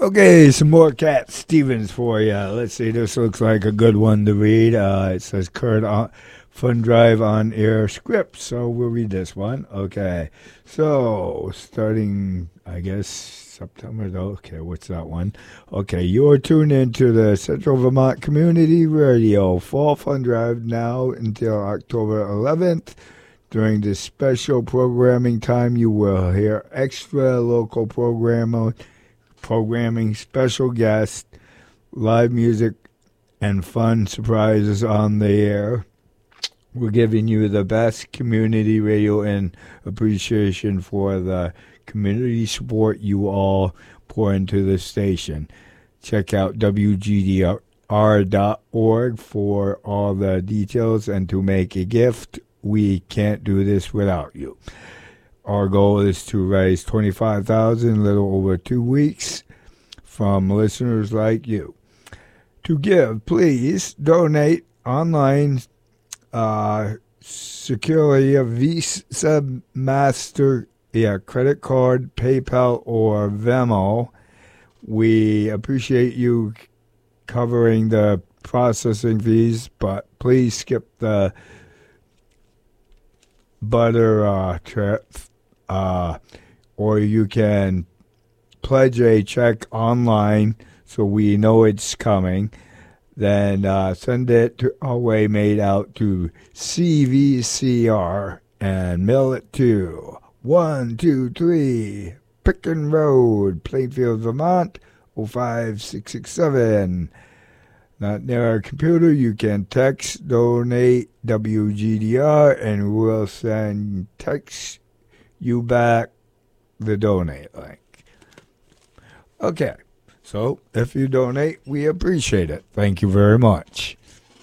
Okay, some more Cat Stevens for you. Let's see, this looks like a good one to read. It says Kurt Fun Drive on Air script, so we'll read this one. Okay, so starting, I guess, September, though. Okay, what's that one? Okay, you're tuned into the Central Vermont Community Radio Fall Fun Drive now until October 11th. During this special programming time, you will hear extra local programming, special guests, live music, and fun surprises on the air. We're giving you the best community radio and appreciation for the community support you all pour into the station. Check out WGDR.org for all the details and to make a gift. We can't do this without you. Our goal is to raise $25,000 in a little over 2 weeks from listeners like you. To give, please donate online securely a Visa, Master, credit card, PayPal, or Venmo. We appreciate you covering the processing fees, but please skip the butter trip, or you can pledge a check online so we know it's coming. Then send it to our way made out to CVCR and mail it to 123 Picken Road, Plainfield, Vermont 05667. Not near a computer, you can text donate WGDR and we'll text you back the donate link. Okay, so if you donate, we appreciate it. Thank you very much.